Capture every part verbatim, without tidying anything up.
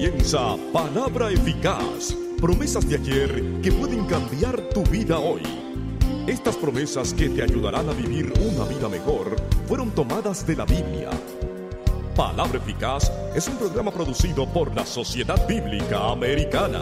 comienza Palabra Eficaz, promesas de ayer que pueden cambiar tu vida hoy. Estas promesas que te ayudarán a vivir una vida mejor fueron tomadas de la Biblia. Palabra Eficaz es un programa producido por la Sociedad Bíblica Americana.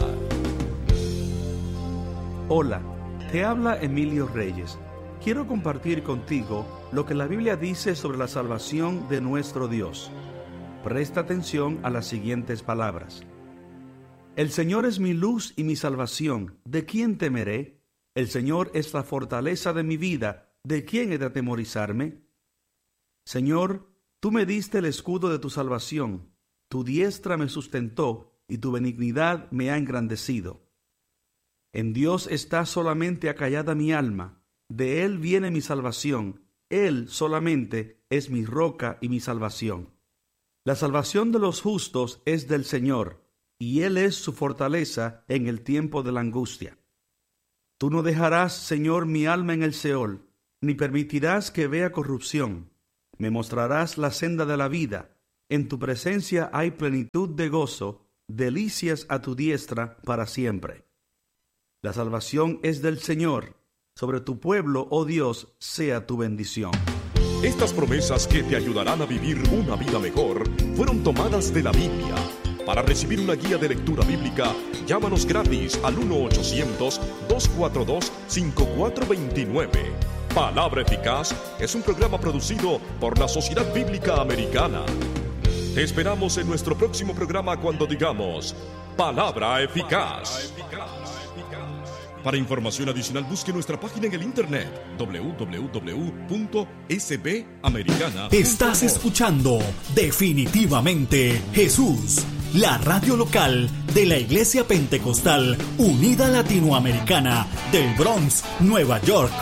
Hola, te habla Emilio Reyes. Quiero compartir contigo lo que la Biblia dice sobre la salvación de nuestro Dios. Presta atención a las siguientes palabras. El Señor es mi luz y mi salvación. ¿De quién temeré? El Señor es la fortaleza de mi vida. ¿De quién he de atemorizarme? Señor, tú me diste el escudo de tu salvación. Tu diestra me sustentó y tu benignidad me ha engrandecido. En Dios está solamente acallada mi alma. De Él viene mi salvación. Él solamente es mi roca y mi salvación. La salvación de los justos es del Señor, y Él es su fortaleza en el tiempo de la angustia. Tú no dejarás, Señor, mi alma en el Seol, ni permitirás que vea corrupción. Me mostrarás la senda de la vida. En tu presencia hay plenitud de gozo, delicias a tu diestra para siempre. La salvación es del Señor. Sobre tu pueblo, oh Dios, sea tu bendición. Estas promesas que te ayudarán a vivir una vida mejor fueron tomadas de la Biblia. Para recibir una guía de lectura bíblica, llámanos gratis al uno ochocientos, dos cuatro dos, cinco cuatro dos nueve. Palabra Eficaz es un programa producido por la Sociedad Bíblica Americana. Te esperamos en nuestro próximo programa cuando digamos Palabra Eficaz. Para información adicional, busque nuestra página en el internet doble u doble u doble u punto s b americana punto com. Estás escuchando Definitivamente Jesús, la radio local de la Iglesia Pentecostal Unida Latinoamericana del Bronx, Nueva York.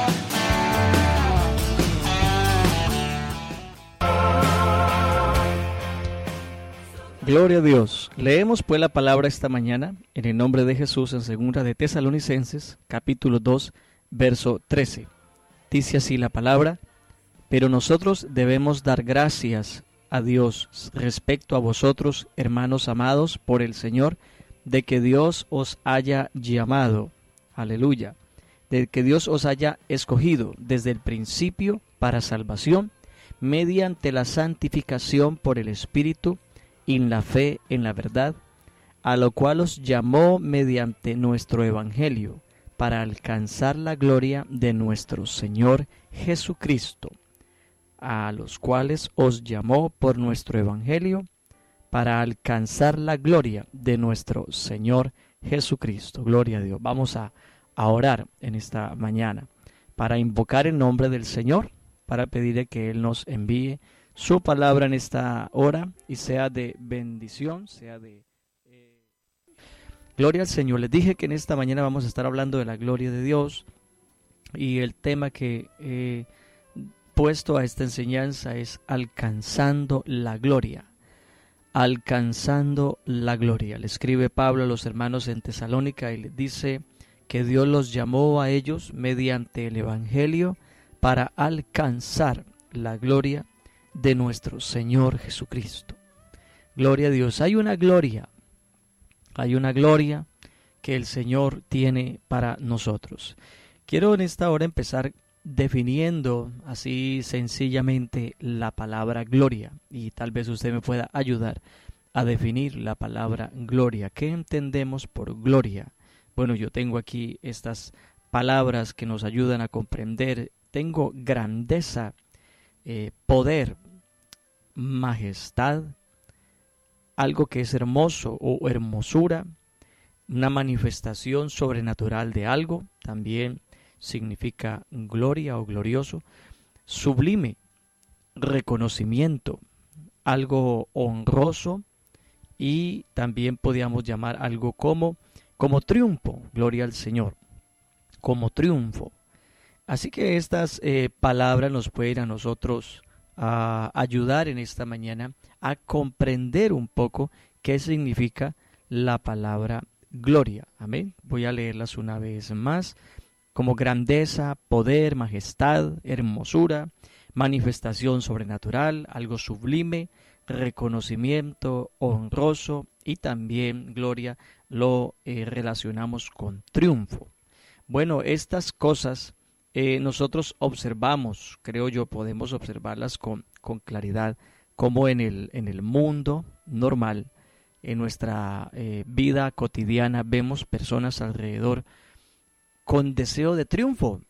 Gloria a Dios. Leemos pues la palabra esta mañana en el nombre de Jesús en segunda de Tesalonicenses, capítulo dos, verso trece. Dice así la palabra: pero nosotros debemos dar gracias a Dios respecto a vosotros, hermanos amados por el Señor, de que Dios os haya llamado, aleluya, de que Dios os haya escogido desde el principio para salvación, mediante la santificación por el Espíritu, en la fe en la verdad, a lo cual os llamó mediante nuestro Evangelio, para alcanzar la gloria de nuestro Señor Jesucristo, a los cuales os llamó por nuestro Evangelio, para alcanzar la gloria de nuestro Señor Jesucristo. Gloria a Dios. Vamos a, a orar en esta mañana, para invocar el nombre del Señor, para pedirle que Él nos envíe su palabra en esta hora y sea de bendición, sea de eh... gloria al Señor. Les dije que en esta mañana vamos a estar hablando de la gloria de Dios, y el tema que he puesto a esta enseñanza es alcanzando la gloria. Alcanzando la gloria. Le escribe Pablo a los hermanos en Tesalónica y les dice que Dios los llamó a ellos mediante el Evangelio para alcanzar la gloria de nuestro Señor Jesucristo. Gloria a Dios. Hay una gloria, hay una gloria que el Señor tiene para nosotros. Quiero en esta hora empezar definiendo así sencillamente la palabra gloria, y tal vez usted me pueda ayudar a definir la palabra gloria. ¿Qué entendemos por gloria? Bueno, yo tengo aquí estas palabras que nos ayudan a comprender. Tengo grandeza, Eh, poder, majestad, algo que es hermoso o hermosura, una manifestación sobrenatural de algo, también significa gloria o glorioso, sublime, reconocimiento, algo honroso, y también podríamos llamar algo como, como triunfo, gloria al Señor, como triunfo. Así que estas eh, palabras nos pueden a nosotros uh, ayudar en esta mañana a comprender un poco qué significa la palabra gloria. Amén. Voy a leerlas una vez más. Como grandeza, poder, majestad, hermosura, manifestación sobrenatural, algo sublime, reconocimiento honroso, y también gloria lo eh, relacionamos con triunfo. Bueno, estas cosas eh, nosotros observamos, creo yo, podemos observarlas con, con claridad, como en el, en el mundo normal, en nuestra eh, vida cotidiana, vemos personas alrededor con deseo de triunfo,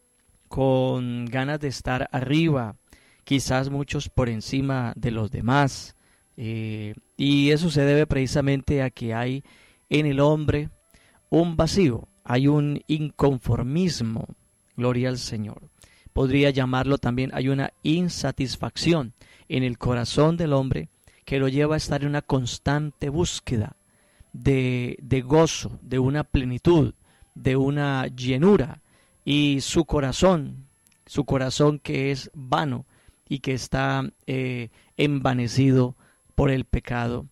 con ganas de estar arriba, quizás muchos por encima de los demás, eh, y eso se debe precisamente a que hay en el hombre un vacío, hay un inconformismo, gloria al Señor. Podría llamarlo también, hay una insatisfacción en el corazón del hombre que lo lleva a estar en una constante búsqueda de, de gozo, de una plenitud, de una llenura, y su corazón, su corazón que es vano y que está eh, envanecido por el pecado,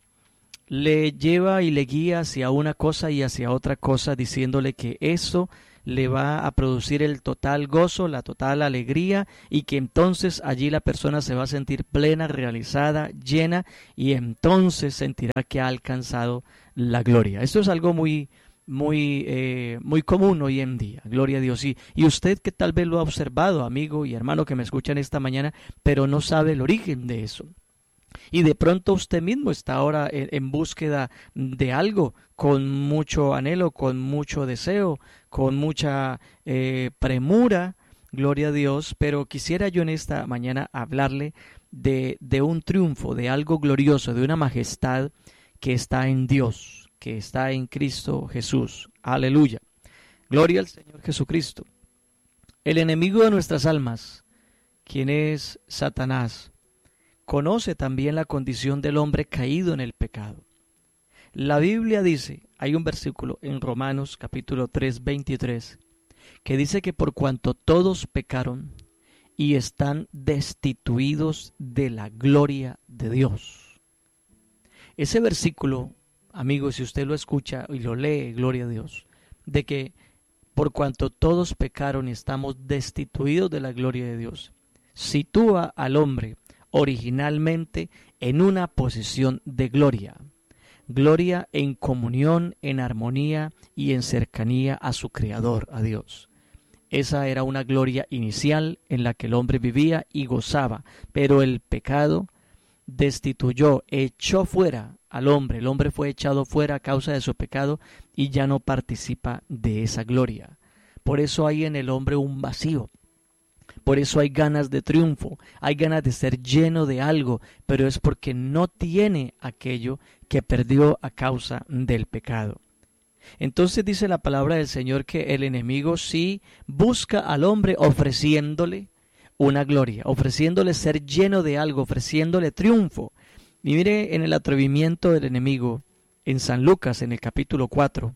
le lleva y le guía hacia una cosa y hacia otra cosa, diciéndole que eso le va a producir el total gozo, la total alegría, y que entonces allí la persona se va a sentir plena, realizada, llena, y entonces sentirá que ha alcanzado la gloria. Esto es algo muy muy eh, muy común hoy en día, gloria a Dios. Y, y usted que tal vez lo ha observado, amigo y hermano que me escuchan esta mañana, pero no sabe el origen de eso. Y de pronto usted mismo está ahora en, en búsqueda de algo, con mucho anhelo, con mucho deseo, con mucha eh, premura, gloria a Dios. Pero quisiera yo en esta mañana hablarle de, de un triunfo, de algo glorioso, de una majestad que está en Dios, que está en Cristo Jesús. Aleluya. Gloria al Señor Jesucristo. El enemigo de nuestras almas, quien es Satanás, conoce también la condición del hombre caído en el pecado. La Biblia dice, hay un versículo en Romanos capítulo tres, veintitrés, que dice que por cuanto todos pecaron y están destituidos de la gloria de Dios. Ese versículo, amigos, si usted lo escucha y lo lee, gloria a Dios, de que por cuanto todos pecaron y estamos destituidos de la gloria de Dios, sitúa al hombre originalmente en una posición de gloria, gloria en comunión, en armonía y en cercanía a su Creador, a Dios. Esa era una gloria inicial en la que el hombre vivía y gozaba, pero el pecado destituyó, echó fuera al hombre, el hombre fue echado fuera a causa de su pecado y ya no participa de esa gloria. Por eso hay en el hombre un vacío. Por eso hay ganas de triunfo, hay ganas de ser lleno de algo, pero es porque no tiene aquello que perdió a causa del pecado. Entonces dice la palabra del Señor que el enemigo sí busca al hombre ofreciéndole una gloria, ofreciéndole ser lleno de algo, ofreciéndole triunfo. Y mire en el atrevimiento del enemigo en San Lucas, en el capítulo cuatro,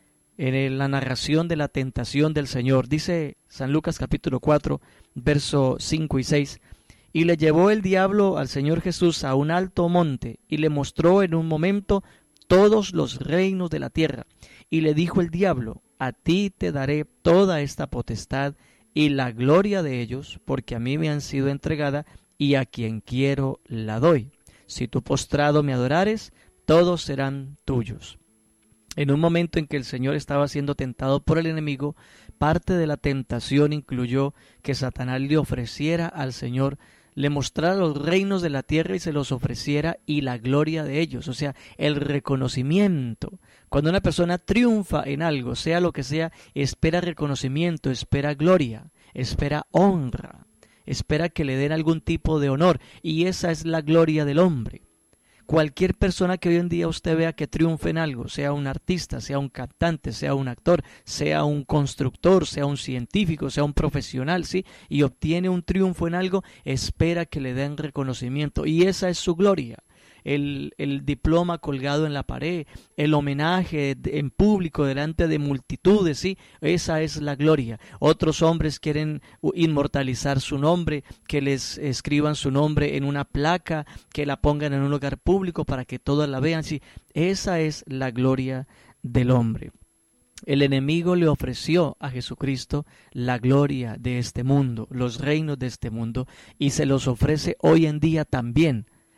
en la narración de la tentación del Señor, dice San Lucas capítulo cuatro, verso cinco y seis, y le llevó el diablo al Señor Jesús a un alto monte, y le mostró en un momento todos los reinos de la tierra, y le dijo el diablo, a ti te daré toda esta potestad y la gloria de ellos, porque a mí me han sido entregada, y a quien quiero la doy. Si tú postrado me adorares, todos serán tuyos. En un momento en que el Señor estaba siendo tentado por el enemigo, parte de la tentación incluyó que Satanás le ofreciera al Señor, le mostrara los reinos de la tierra y se los ofreciera y la gloria de ellos, o sea, el reconocimiento. Cuando una persona triunfa en algo, sea lo que sea, espera reconocimiento, espera gloria, espera honra, espera que le den algún tipo de honor, y esa es la gloria del hombre. Cualquier persona que hoy en día usted vea que triunfe en algo, sea un artista, sea un cantante, sea un actor, sea un constructor, sea un científico, sea un profesional, ¿sí? Y obtiene un triunfo en algo, espera que le den reconocimiento. Y esa es su gloria. El, el diploma colgado en la pared, el homenaje en público delante de multitudes, ¿sí? Esa es la gloria. Otros hombres quieren inmortalizar su nombre, que les escriban su nombre en una placa, que la pongan en un lugar público para que todos la vean, ¿sí? Esa es la gloria del hombre. El enemigo le ofreció a Jesucristo la gloria de este mundo, los reinos de este mundo, y se los ofrece hoy en día también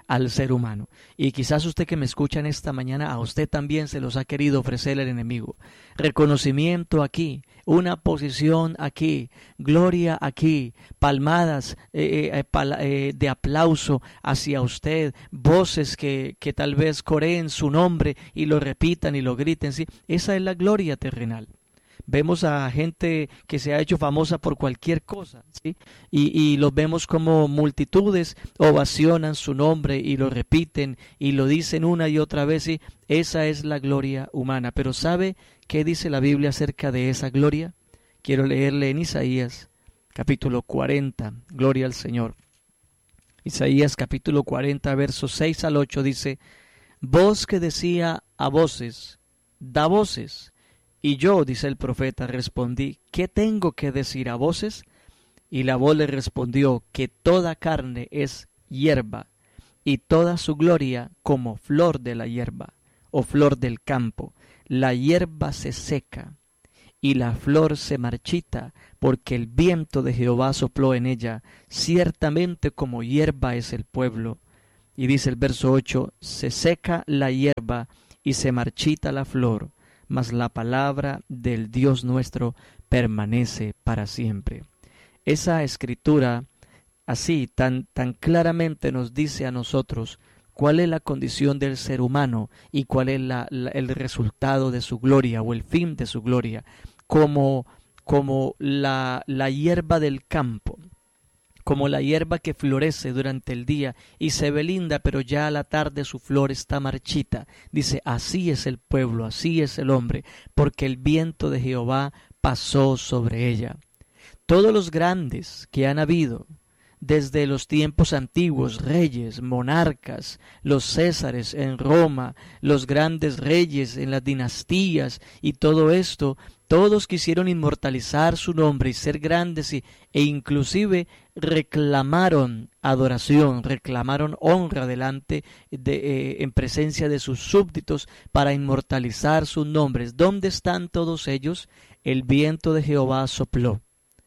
al ser humano. Y quizás usted que me escucha en esta mañana, a usted también se los ha querido ofrecer el enemigo. Reconocimiento aquí, una posición aquí, gloria aquí, palmadas eh, eh, pal eh, de aplauso hacia usted, voces que, que tal vez coreen su nombre y lo repitan y lo griten. ¿sí? Esa es la gloria terrenal. Vemos a gente que se ha hecho famosa por cualquier cosa, ¿sí? y, y los vemos como multitudes ovacionan su nombre y lo repiten y lo dicen una y otra vez. ¿sí? Esa es la gloria humana. Pero ¿sabe qué dice la Biblia acerca de esa gloria? Quiero leerle en Isaías capítulo cuarenta, gloria al Señor. Isaías capítulo cuarenta, versos seis al ocho dice: voz que decía a voces, da voces. Y yo, dice el profeta, respondí, ¿qué tengo que decir a voces? Y la voz le respondió, que toda carne es hierba, y toda su gloria como flor de la hierba, o flor del campo. La hierba se seca, y la flor se marchita, porque el viento de Jehová sopló en ella. Ciertamente como hierba es el pueblo. Y dice el verso ocho, se seca la hierba, y se marchita la flor, mas la palabra del Dios nuestro permanece para siempre. Esa escritura así tan, tan claramente nos dice a nosotros cuál es la condición del ser humano y cuál es la, la, el resultado de su gloria o el fin de su gloria, como, como la, la hierba del campo, como la hierba que florece durante el día y se ve linda, pero ya a la tarde su flor está marchita. Dice, así es el pueblo, así es el hombre, porque el viento de Jehová pasó sobre ella. Todos los grandes que han habido, desde los tiempos antiguos, reyes, monarcas, los césares en Roma, los grandes reyes en las dinastías y todo esto, todos quisieron inmortalizar su nombre y ser grandes y, e inclusive reclamaron adoración, reclamaron honra delante de, eh, en presencia de sus súbditos para inmortalizar sus nombres. ¿Dónde están todos ellos? El viento de Jehová sopló.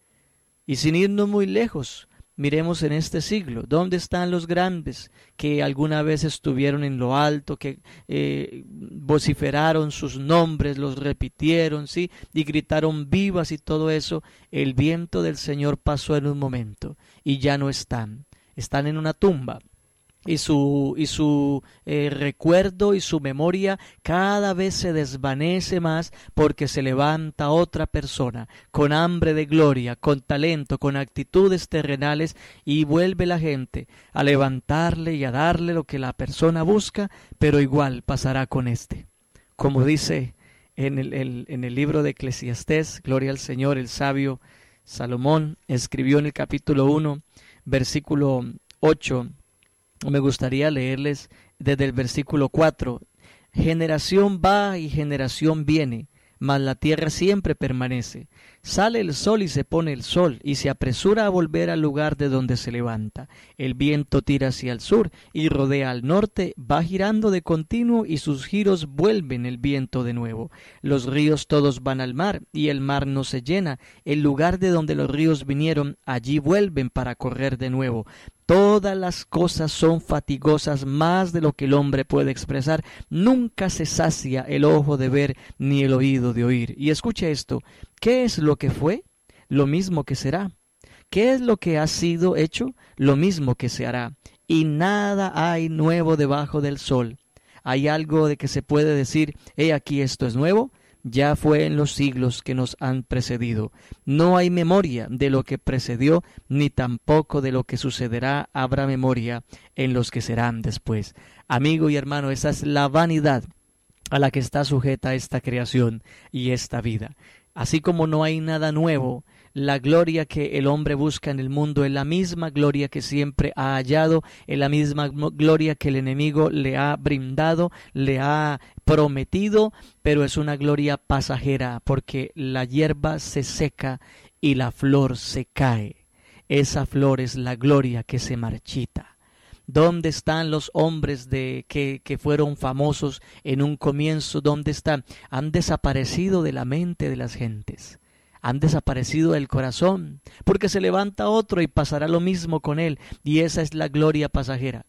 Y sin irnos muy lejos, miremos en este siglo, ¿dónde están los grandes que alguna vez estuvieron en lo alto, que eh, vociferaron sus nombres, los repitieron, ¿sí? y gritaron vivas y todo eso? El viento del Señor pasó en un momento y ya no están, están en una tumba. Y su, y su eh, recuerdo y su memoria cada vez se desvanece más porque se levanta otra persona con hambre de gloria, con talento, con actitudes terrenales y vuelve la gente a levantarle y a darle lo que la persona busca, pero igual pasará con este. Como dice en el, el, en el libro de Eclesiastés, gloria al Señor, el sabio Salomón escribió en el capítulo uno, versículo ocho, me gustaría leerles desde el versículo cuatro. Generación va y generación viene, mas la tierra siempre permanece. Sale el sol y se pone el sol, y se apresura a volver al lugar de donde se levanta. El viento tira hacia el sur y rodea al norte, va girando de continuo y sus giros vuelven el viento de nuevo. Los ríos todos van al mar y el mar no se llena. El lugar de donde los ríos vinieron, allí vuelven para correr de nuevo. Todas las cosas son fatigosas más de lo que el hombre puede expresar. Nunca se sacia el ojo de ver ni el oído de oír. Y escucha esto. ¿Qué es lo que fue? Lo mismo que será. ¿Qué es lo que ha sido hecho? Lo mismo que se hará. Y nada hay nuevo debajo del sol. ¿Hay algo de que se puede decir, he aquí esto es nuevo? Ya fue en los siglos que nos han precedido. No hay memoria de lo que precedió, ni tampoco de lo que sucederá habrá memoria en los que serán después. Amigo y hermano, esa es la vanidad a la que está sujeta esta creación y esta vida. Así como no hay nada nuevo, la gloria que el hombre busca en el mundo es la misma gloria que siempre ha hallado, es la misma gloria que el enemigo le ha brindado, le ha prometido, pero es una gloria pasajera, porque la hierba se seca y la flor se cae. Esa flor es la gloria que se marchita. ¿Dónde están los hombres de que, que fueron famosos en un comienzo? ¿Dónde están? Han desaparecido de la mente de las gentes. Han desaparecido del corazón, porque se levanta otro y pasará lo mismo con él, y esa es la gloria pasajera.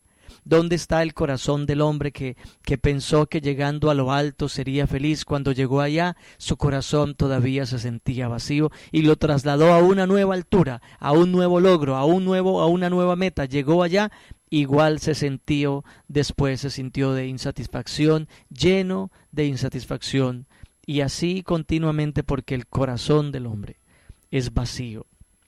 ¿Dónde está el corazón del hombre que, que pensó que llegando a lo alto sería feliz? Cuando llegó allá, su corazón todavía se sentía vacío y lo trasladó a una nueva altura, a un nuevo logro, a un nuevo, a una nueva meta. Llegó allá, igual se sintió, después se sintió de insatisfacción, lleno de insatisfacción, y así continuamente, porque el corazón del hombre es vacío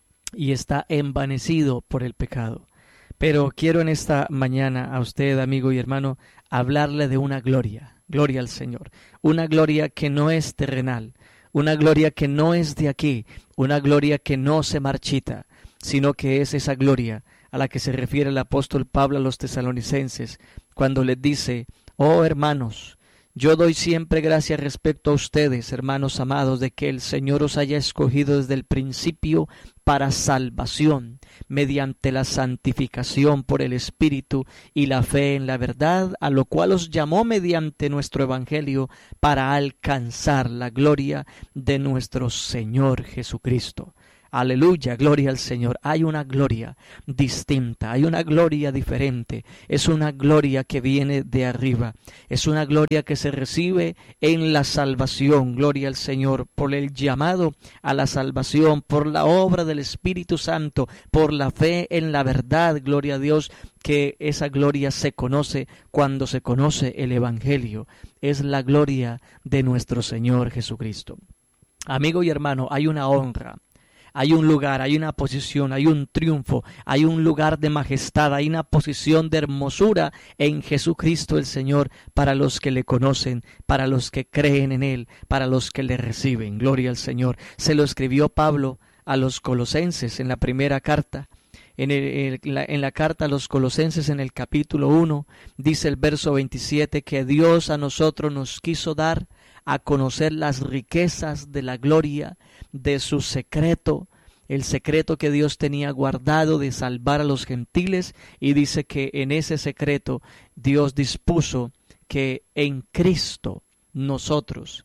y está envanecido por el pecado. Pero quiero en esta mañana a usted, amigo y hermano, hablarle de una gloria, gloria al Señor, una gloria que no es terrenal, una gloria que no es de aquí, una gloria que no se marchita, sino que es esa gloria a la que se refiere el apóstol Pablo a los tesalonicenses, cuando les dice: oh hermanos, yo doy siempre gracias respecto a ustedes, hermanos amados, de que el Señor os haya escogido desde el principio para salvación, mediante la santificación por el Espíritu y la fe en la verdad, a lo cual os llamó mediante nuestro Evangelio para alcanzar la gloria de nuestro Señor Jesucristo. Aleluya, gloria al Señor. Hay una gloria distinta, hay una gloria diferente. Es una gloria que viene de arriba. Es una gloria que se recibe en la salvación. Gloria al Señor, por el llamado a la salvación, por la obra del Espíritu Santo, por la fe en la verdad. Gloria a Dios, que esa gloria se conoce cuando se conoce el Evangelio. Es la gloria de nuestro Señor Jesucristo. Amigo y hermano, hay una honra. Hay un lugar, hay una posición, hay un triunfo, hay un lugar de majestad, hay una posición de hermosura en Jesucristo el Señor para los que le conocen, para los que creen en Él, para los que le reciben. Gloria al Señor. Se lo escribió Pablo a los Colosenses en la primera carta. En, el, en, la, en la carta a los Colosenses, en el capítulo uno, dice el verso veintisiete, que Dios a nosotros nos quiso dar a conocer las riquezas de la gloria de su secreto, el secreto que Dios tenía guardado de salvar a los gentiles, y dice que en ese secreto Dios dispuso que en Cristo nosotros,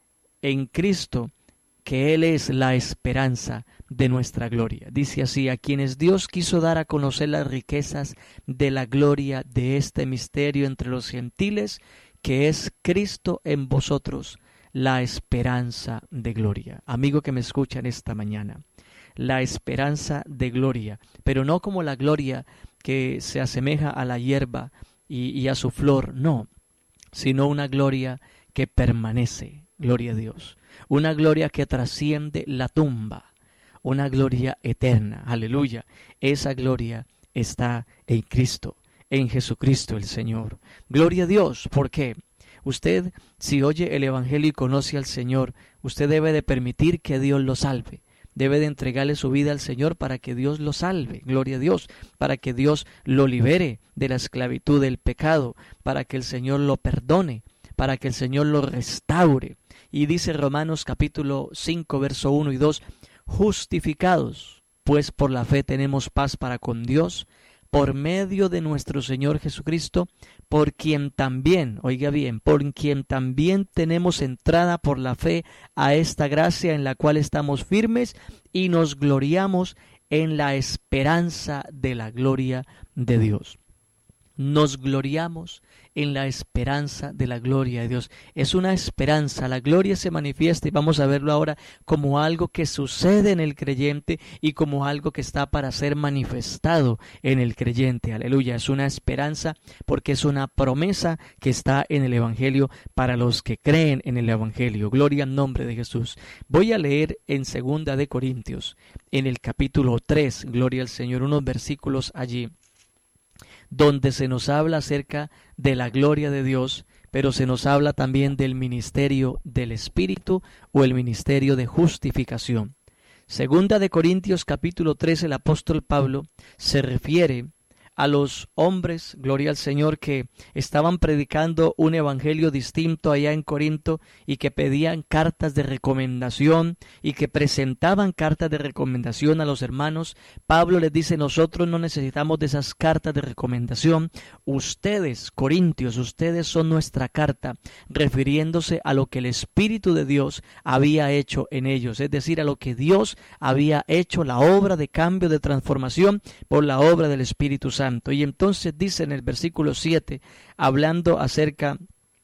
en Cristo, que Él es la esperanza de nuestra gloria. Dice así: a quienes Dios quiso dar a conocer las riquezas de la gloria de este misterio entre los gentiles, que es Cristo en vosotros, la esperanza de gloria. Amigo que me escucha en esta mañana, la esperanza de gloria, pero no como la gloria que se asemeja a la hierba y, y a su flor, no, sino una gloria que permanece, gloria a Dios, una gloria que trasciende la tumba, una gloria eterna, aleluya. Esa gloria está en Cristo, en Jesucristo el Señor. Gloria a Dios. ¿Por qué? Usted, si oye el Evangelio y conoce al Señor, usted debe de permitir que Dios lo salve. Debe de entregarle su vida al Señor para que Dios lo salve, gloria a Dios, para que Dios lo libere de la esclavitud del pecado, para que el Señor lo perdone, para que el Señor lo restaure. Y dice Romanos capítulo cinco, verso uno y dos, justificados, pues por la fe tenemos paz para con Dios, por medio de nuestro Señor Jesucristo, por quien también, oiga bien, por quien también tenemos entrada por la fe a esta gracia en la cual estamos firmes y nos gloriamos en la esperanza de la gloria de Dios. Nos gloriamos en la esperanza de la gloria de Dios. Es una esperanza, la gloria se manifiesta, y vamos a verlo ahora, como algo que sucede en el creyente y como algo que está para ser manifestado en el creyente. Aleluya, es una esperanza porque es una promesa que está en el Evangelio para los que creen en el Evangelio. Gloria al nombre de Jesús. Voy a leer en segunda de Corintios, en el capítulo tres, gloria al Señor, unos versículos allí, donde se nos habla acerca de la gloria de Dios, pero se nos habla también del ministerio del Espíritu o el ministerio de justificación. Segunda de Corintios capítulo tres, el apóstol Pablo se refiere a los hombres, gloria al Señor, que estaban predicando un evangelio distinto allá en Corinto y que pedían cartas de recomendación y que presentaban cartas de recomendación a los hermanos. Pablo les dice: nosotros no necesitamos de esas cartas de recomendación. Ustedes, corintios, ustedes son nuestra carta, refiriéndose a lo que el Espíritu de Dios había hecho en ellos, es decir, a lo que Dios había hecho, la obra de cambio, de transformación por la obra del Espíritu Santo. Santo. Y entonces dice en el versículo siete, hablando acerca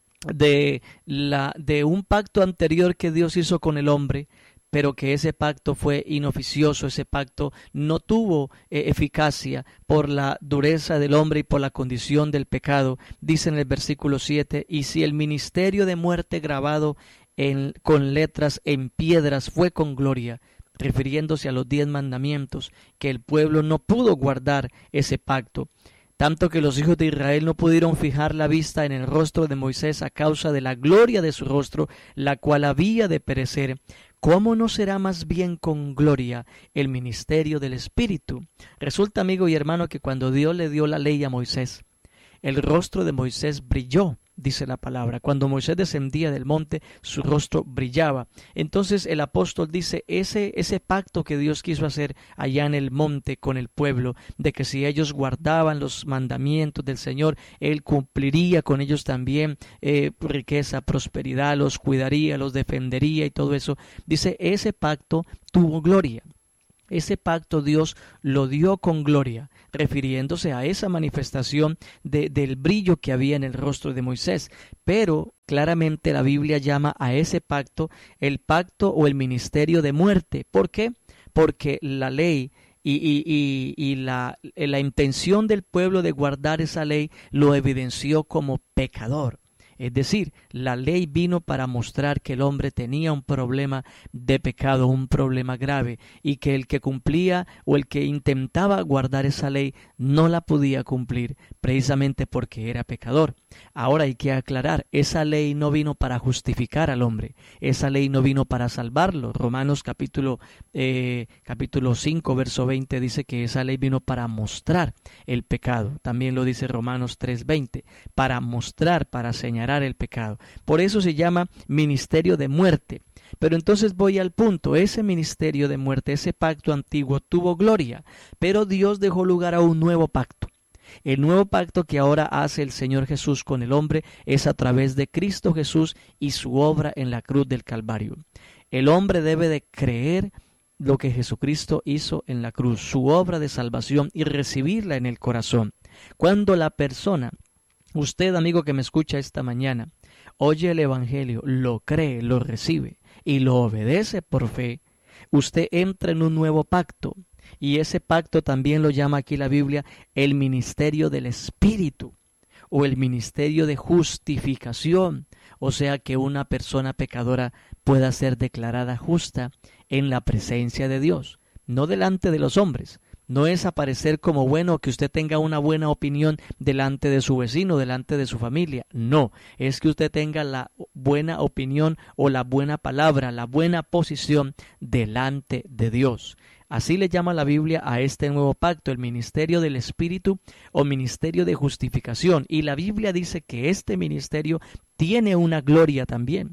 de, la, de un pacto anterior que Dios hizo con el hombre, pero que ese pacto fue inoficioso, ese pacto no tuvo eh, eficacia por la dureza del hombre y por la condición del pecado. Dice en el versículo siete, y si el ministerio de muerte grabado en, con letras en piedras fue con gloria, refiriéndose a los diez mandamientos, que el pueblo no pudo guardar ese pacto, tanto que los hijos de Israel no pudieron fijar la vista en el rostro de Moisés a causa de la gloria de su rostro, la cual había de perecer. ¿Cómo no será más bien con gloria el ministerio del Espíritu? Resulta, amigo y hermano, que cuando Dios le dio la ley a Moisés, el rostro de Moisés brilló, dice la palabra. Cuando Moisés descendía del monte, su rostro brillaba. Entonces el apóstol dice, ese, ese pacto que Dios quiso hacer allá en el monte con el pueblo, de que si ellos guardaban los mandamientos del Señor, Él cumpliría con ellos también eh, riqueza, prosperidad, los cuidaría, los defendería y todo eso. Dice, ese pacto tuvo gloria. Ese pacto Dios lo dio con gloria, refiriéndose a esa manifestación de, del brillo que había en el rostro de Moisés. Pero claramente la Biblia llama a ese pacto el pacto o el ministerio de muerte. ¿Por qué? Porque la ley y, y, y, y la, la intención del pueblo de guardar esa ley lo evidenció como pecador. Es decir, la ley vino para mostrar que el hombre tenía un problema de pecado, un problema grave, y que el que cumplía o el que intentaba guardar esa ley no la podía cumplir, precisamente porque era pecador. Ahora hay que aclarar, esa ley no vino para justificar al hombre, esa ley no vino para salvarlo. Romanos capítulo, eh, capítulo cinco, verso veinte dice que esa ley vino para mostrar el pecado. También lo dice Romanos tres veinte, para mostrar, para señalar el pecado. Por eso se llama ministerio de muerte. Pero entonces voy al punto, ese ministerio de muerte, ese pacto antiguo tuvo gloria, pero Dios dejó lugar a un nuevo pacto. El nuevo pacto que ahora hace el Señor Jesús con el hombre es a través de Cristo Jesús y su obra en la cruz del Calvario. El hombre debe de creer lo que Jesucristo hizo en la cruz, su obra de salvación, y recibirla en el corazón. Cuando la persona, usted, amigo que me escucha esta mañana, oye el Evangelio, lo cree, lo recibe y lo obedece por fe, usted entra en un nuevo pacto. Y ese pacto también lo llama aquí la Biblia el ministerio del Espíritu o el ministerio de justificación. O sea que una persona pecadora pueda ser declarada justa en la presencia de Dios, no delante de los hombres. No es aparecer como bueno, que usted tenga una buena opinión delante de su vecino, delante de su familia. No, es que usted tenga la buena opinión o la buena palabra, la buena posición delante de Dios. Así le llama la Biblia a este nuevo pacto, el ministerio del Espíritu o ministerio de justificación. Y la Biblia dice que este ministerio tiene una gloria también.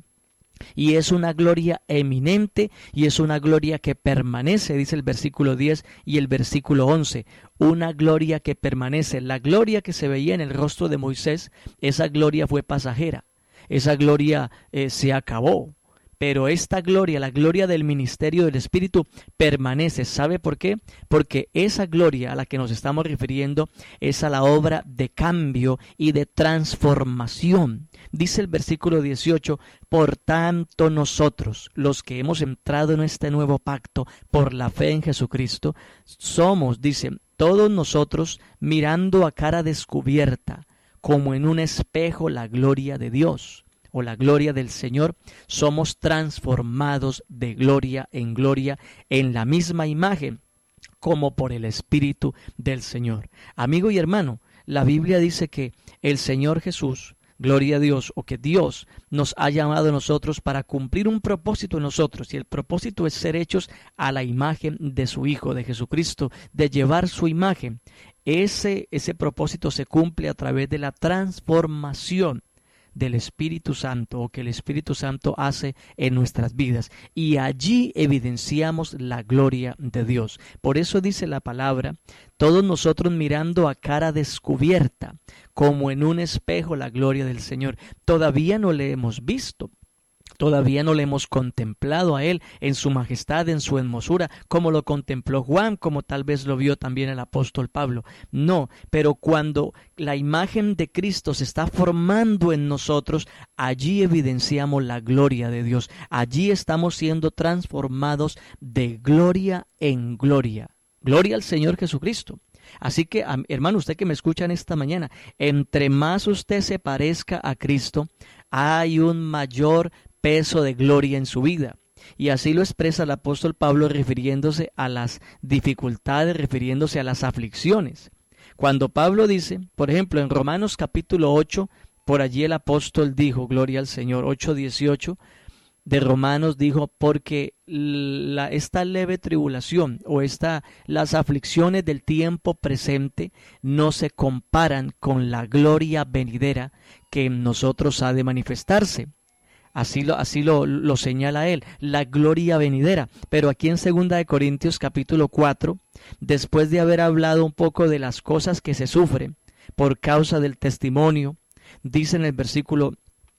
Y es una gloria eminente y es una gloria que permanece, dice el versículo diez y el versículo once. Una gloria que permanece. La gloria que se veía en el rostro de Moisés, esa gloria fue pasajera. Esa gloria eh, se acabó. Pero esta gloria, la gloria del ministerio del Espíritu, permanece. ¿Sabe por qué? Porque esa gloria a la que nos estamos refiriendo es a la obra de cambio y de transformación. Dice el versículo dieciocho, por tanto nosotros, los que hemos entrado en este nuevo pacto por la fe en Jesucristo, somos, dice, todos nosotros mirando a cara descubierta, como en un espejo, la gloria de Dios o la gloria del Señor, somos transformados de gloria en gloria en la misma imagen, como por el Espíritu del Señor. Amigo y hermano, la Biblia dice que el Señor Jesús, gloria a Dios, o que Dios nos ha llamado a nosotros para cumplir un propósito en nosotros, y el propósito es ser hechos a la imagen de su Hijo, de Jesucristo, de llevar su imagen. Ese, ese propósito se cumple a través de la transformación del Espíritu Santo, o que el Espíritu Santo hace en nuestras vidas, y allí evidenciamos la gloria de Dios. Por eso dice la palabra, todos nosotros mirando a cara descubierta, como en un espejo, la gloria del Señor. Todavía no le hemos visto, Todavía no le hemos contemplado a Él en su majestad, en su hermosura, como lo contempló Juan, como tal vez lo vio también el apóstol Pablo. No, pero cuando la imagen de Cristo se está formando en nosotros, allí evidenciamos la gloria de Dios. Allí estamos siendo transformados de gloria en gloria. Gloria al Señor Jesucristo. Así que, hermano, usted que me escucha en esta mañana, entre más usted se parezca a Cristo, hay un mayor peso de gloria en su vida. Y así lo expresa el apóstol Pablo refiriéndose a las dificultades, refiriéndose a las aflicciones. Cuando Pablo dice, por ejemplo, en Romanos capítulo ocho, por allí el apóstol dijo, gloria al Señor, ocho dieciocho de Romanos dijo, porque la, esta leve tribulación o esta, las aflicciones del tiempo presente no se comparan con la gloria venidera que en nosotros ha de manifestarse. Así lo, así lo, lo señala él, la gloria venidera. Pero aquí en segunda de Corintios capítulo cuatro, después de haber hablado un poco de las cosas que se sufren por causa del testimonio, dice en el versículo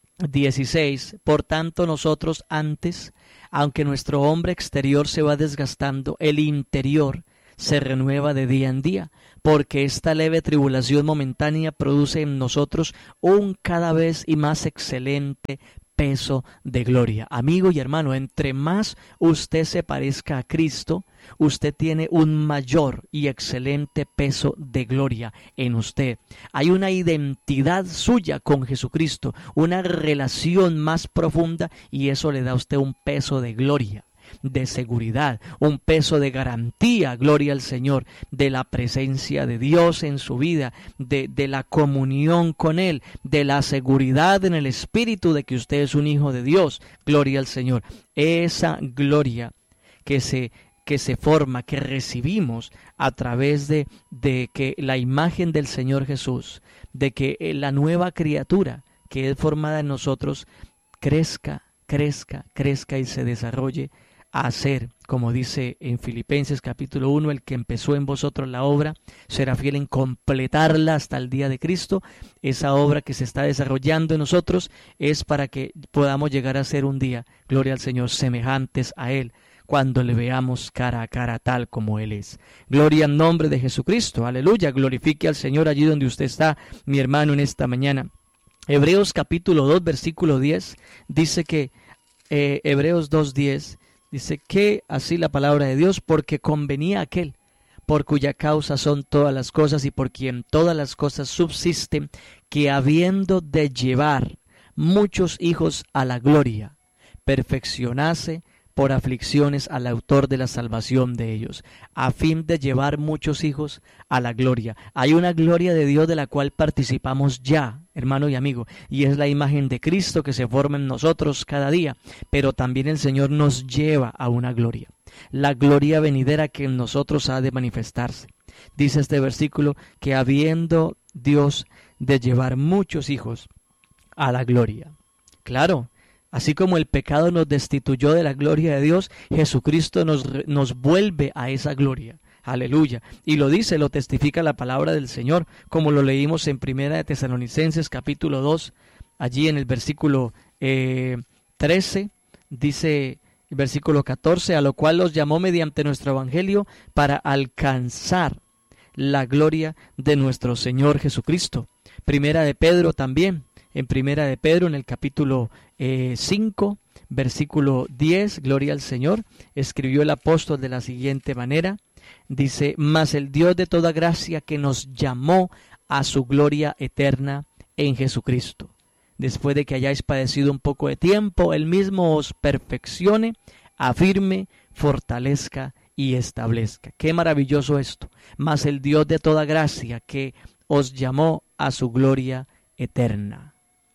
dieciséis, por tanto nosotros antes, aunque nuestro hombre exterior se va desgastando, el interior se renueva de día en día, porque esta leve tribulación momentánea produce en nosotros un cada vez y más excelente peso de gloria. Amigo y hermano, entre más usted se parezca a Cristo, usted tiene un mayor y excelente peso de gloria en usted. Hay una identidad suya con Jesucristo, una relación más profunda, y eso le da a usted un peso de gloria, de seguridad, un peso de garantía, gloria al Señor, de la presencia de Dios en su vida, de, de la comunión con Él, de la seguridad en el Espíritu de que usted es un hijo de Dios, gloria al Señor. Esa gloria que se, que se forma, que recibimos a través de, de que la imagen del Señor Jesús, de que la nueva criatura que es formada en nosotros crezca, crezca, crezca y se desarrolle a ser, como dice en Filipenses capítulo uno, el que empezó en vosotros la obra será fiel en completarla hasta el día de Cristo. Esa obra que se está desarrollando en nosotros es para que podamos llegar a ser un día, gloria al Señor, semejantes a Él, cuando le veamos cara a cara tal como Él es. Gloria al nombre de Jesucristo, aleluya, glorifique al Señor allí donde usted está, mi hermano, en esta mañana. Hebreos capítulo dos, versículo diez, dice que, eh, Hebreos dos diez, dice que así la palabra de Dios, porque convenía aquel por cuya causa son todas las cosas y por quien todas las cosas subsisten, que habiendo de llevar muchos hijos a la gloria, perfeccionase por aflicciones al autor de la salvación de ellos, a fin de llevar muchos hijos a la gloria. Hay una gloria de Dios de la cual participamos ya, hermano y amigo, y es la imagen de Cristo que se forma en nosotros cada día, pero también el Señor nos lleva a una gloria, la gloria venidera que en nosotros ha de manifestarse. Dice este versículo que habiendo Dios de llevar muchos hijos a la gloria. Claro, así como el pecado nos destituyó de la gloria de Dios, Jesucristo nos, nos vuelve a esa gloria. Aleluya. Y lo dice, lo testifica la palabra del Señor, como lo leímos en Primera de Tesalonicenses capítulo dos, allí en el versículo eh, trece, dice el versículo catorce, a lo cual los llamó mediante nuestro evangelio para alcanzar la gloria de nuestro Señor Jesucristo. Primera de Pedro también. En Primera de Pedro, en el capítulo eh, cinco, versículo diez, gloria al Señor, escribió el apóstol de la siguiente manera, dice, mas el Dios de toda gracia que nos llamó a su gloria eterna en Jesucristo. Después de que hayáis padecido un poco de tiempo, Él mismo os perfeccione, afirme, fortalezca y establezca. Qué maravilloso esto. Mas el Dios de toda gracia que os llamó a su gloria eterna.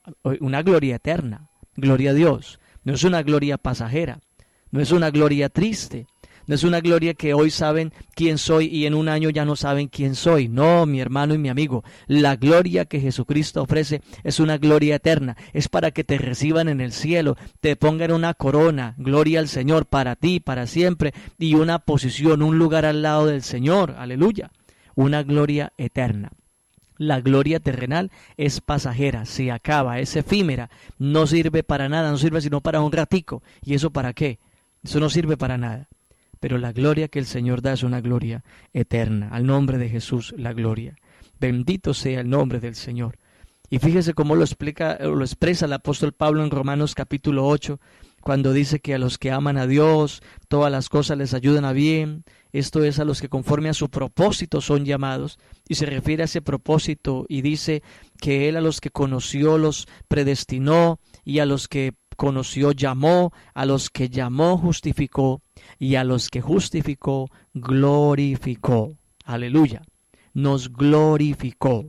Una gloria eterna, gloria a Dios, no es una gloria pasajera, no es una gloria triste, no es una gloria que hoy saben quién soy y en un año ya no saben quién soy. No, mi hermano y mi amigo, la gloria que Jesucristo ofrece es una gloria eterna, es para que te reciban en el cielo, te pongan una corona, gloria al Señor, para ti, para siempre, y una posición, un lugar al lado del Señor, aleluya, una gloria eterna. La gloria terrenal es pasajera, se acaba, es efímera, no sirve para nada, no sirve sino para un ratico. ¿Y eso para qué? Eso no sirve para nada. Pero la gloria que el Señor da es una gloria eterna. Al nombre de Jesús, la gloria. Bendito sea el nombre del Señor. Y fíjese cómo lo explica, lo expresa el apóstol Pablo en Romanos capítulo ocho, cuando dice que a los que aman a Dios, todas las cosas les ayudan a bien. Esto es a los que conforme a su propósito son llamados. Y se refiere a ese propósito y dice que Él a los que conoció los predestinó, y a los que conoció llamó, a los que llamó justificó, y a los que justificó glorificó. Aleluya. Nos glorificó.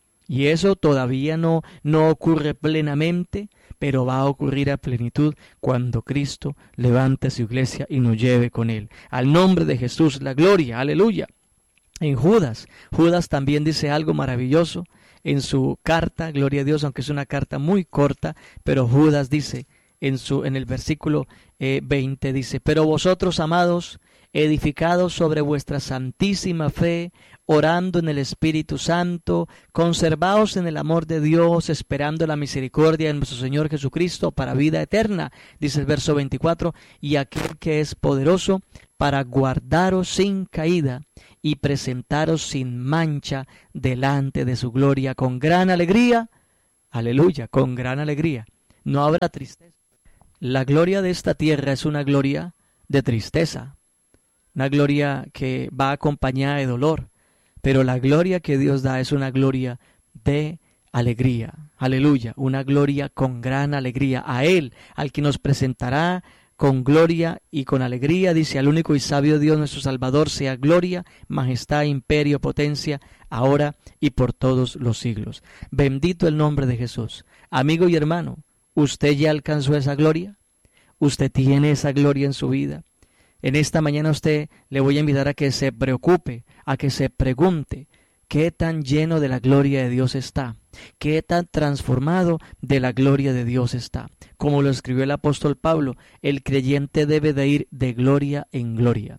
Y eso todavía no, no ocurre plenamente, pero va a ocurrir a plenitud cuando Cristo levante su iglesia y nos lleve con Él. Al nombre de Jesús, la gloria, aleluya. En Judas, Judas también dice algo maravilloso en su carta, gloria a Dios, aunque es una carta muy corta, pero Judas dice en, su, en el versículo eh, veinte, dice, pero vosotros, amados, edificados sobre vuestra santísima fe, orando en el Espíritu Santo, conservaos en el amor de Dios, esperando la misericordia de nuestro Señor Jesucristo para vida eterna, dice el verso veinticuatro, y aquel que es poderoso para guardaros sin caída y presentaros sin mancha delante de su gloria con gran alegría, aleluya, con gran alegría, no habrá tristeza. La gloria de esta tierra es una gloria de tristeza, una gloria que va acompañada de dolor, pero la gloria que Dios da es una gloria de alegría, aleluya, una gloria con gran alegría, a Él, al que nos presentará con gloria y con alegría, dice, al único y sabio Dios nuestro Salvador, sea gloria, majestad, imperio, potencia, ahora y por todos los siglos. Bendito el nombre de Jesús. Amigo y hermano, ¿usted ya alcanzó esa gloria? ¿Usted tiene esa gloria en su vida? En esta mañana a usted le voy a invitar a que se preocupe, a que se pregunte, ¿qué tan lleno de la gloria de Dios está? ¿Qué tan transformado de la gloria de Dios está? Como lo escribió el apóstol Pablo, el creyente debe de ir de gloria en gloria.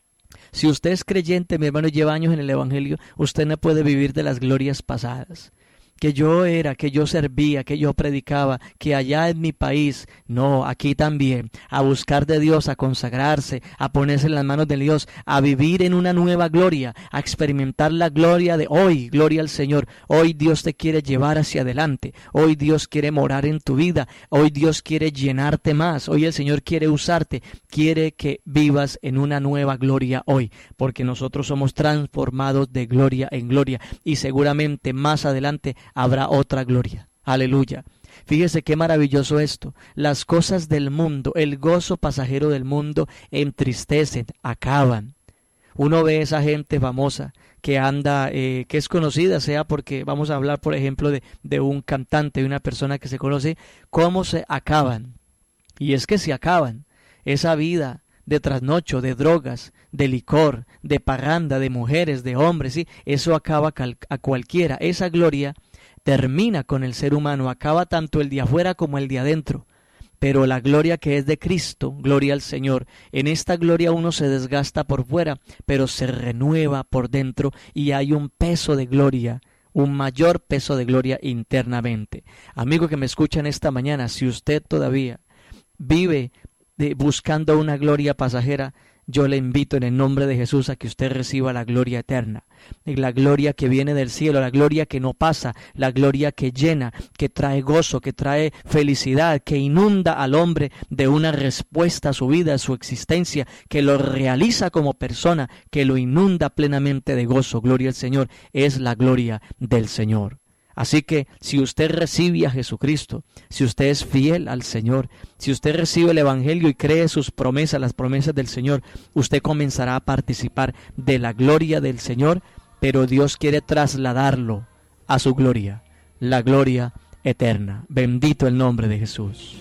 Si usted es creyente, mi hermano, y lleva años en el Evangelio, usted no puede vivir de las glorias pasadas. Que yo era, que yo servía, que yo predicaba, que allá en mi país, no, aquí también, a buscar de Dios, a consagrarse, a ponerse en las manos de Dios, a vivir en una nueva gloria, a experimentar la gloria de hoy, gloria al Señor. Hoy Dios te quiere llevar hacia adelante, hoy Dios quiere morar en tu vida, hoy Dios quiere llenarte más, hoy el Señor quiere usarte, quiere que vivas en una nueva gloria hoy, porque nosotros somos transformados de gloria en gloria y seguramente más adelante habrá otra gloria. Aleluya. Fíjese qué maravilloso esto. Las cosas del mundo, el gozo pasajero del mundo entristecen, acaban. Uno ve esa gente famosa que anda, eh, que es conocida, sea porque vamos a hablar, por ejemplo, de, de un cantante, de una persona que se conoce, cómo se acaban. Y es que se acaban. Esa vida de trasnocho, de drogas, de licor, de parranda, de mujeres, de hombres, ¿sí? Eso acaba a cualquiera. Esa gloria termina con el ser humano, acaba tanto el de afuera como el de adentro. Pero la gloria que es de Cristo, gloria al Señor, en esta gloria uno se desgasta por fuera, pero se renueva por dentro y hay un peso de gloria, un mayor peso de gloria internamente. Amigo que me escuchan esta mañana, si usted todavía vive de, buscando una gloria pasajera, yo le invito en el nombre de Jesús a que usted reciba la gloria eterna, la gloria que viene del cielo, la gloria que no pasa, la gloria que llena, que trae gozo, que trae felicidad, que inunda al hombre de una respuesta a su vida, a su existencia, que lo realiza como persona, que lo inunda plenamente de gozo. Gloria al Señor, es la gloria del Señor. Así que si usted recibe a Jesucristo, si usted es fiel al Señor, si usted recibe el Evangelio y cree sus promesas, las promesas del Señor, usted comenzará a participar de la gloria del Señor, pero Dios quiere trasladarlo a su gloria, la gloria eterna. Bendito el nombre de Jesús.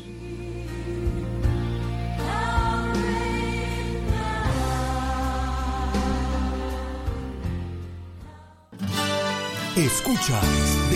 Escuchas